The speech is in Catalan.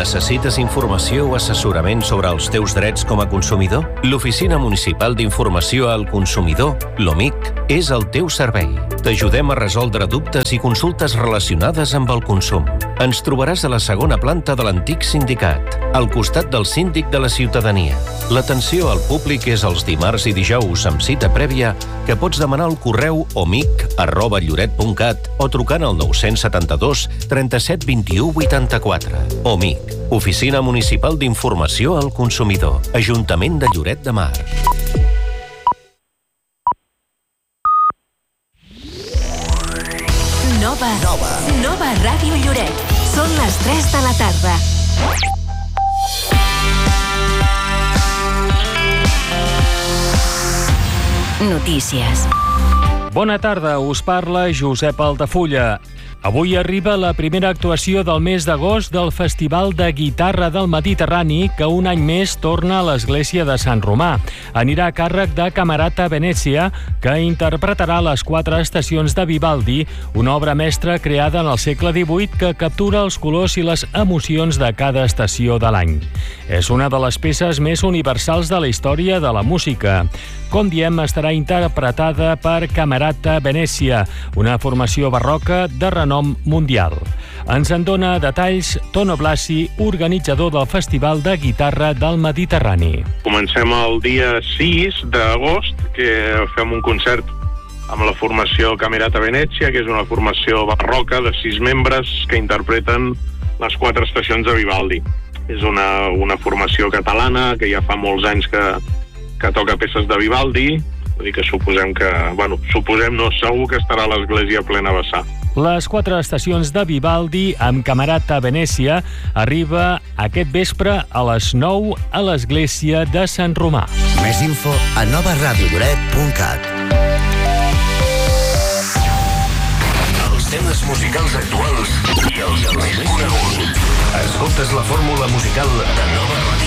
Necessites informació o assessorament sobre els teus drets com a consumidor? L'Oficina Municipal d'Informació al Consumidor, l'OMIC, és el teu servei. T'ajudem a resoldre dubtes i consultes relacionades amb el consum. Ens trobaràs a la segona planta de l'antic sindicat, al costat del síndic de la ciutadania. L'atenció al públic és els dimarts i dijous amb cita prèvia, que pots demanar al correu omic@lloret.cat o trucant al 972 37 21 84. OMIC, Oficina Municipal d'Informació al Consumidor, Ajuntament de Lloret de Mar. Nova Ràdio Lloret. Són les 3 de la tarda. Notícies. Bona tarda, us parla Josep Altafulla. Avui arriba la primera actuació del mes d'agost del Festival de Guitarra del Mediterrani, que un any més torna a l'església de Sant Romà. Anirà a càrrec de Camerata Venezia, que interpretarà les 4 estacions de Vivaldi, una obra mestra creada en el segle XVIII que captura els colors i les emocions de cada estació de l'any. És una de les peces més universals de la història de la música. Com diem, estarà interpretada per Camerata Venezia, una formació barroca de renom mundial. Ens en dona detalls Tono Blasi, organitzador del Festival de Guitarra del Mediterrani. Comencem el dia 6 d'agost, que fem un concert amb la formació Camerata Venezia, que és una formació barroca de 6 membres que interpreten les 4 estacions de Vivaldi. És una formació catalana que ja fa molts anys que toca peces de Vivaldi, vull dir que suposem, no, segur que estarà a l'església plena a vessar. Les 4 estacions de Vivaldi amb Camerata Venezia arriba aquest vespre a les 9 a l'església de Sant Romà. Més info a novaradiolloret.cat. Els temes musicals actuals i els més coneguts. Escoltes la fórmula musical de Nova Ràdio.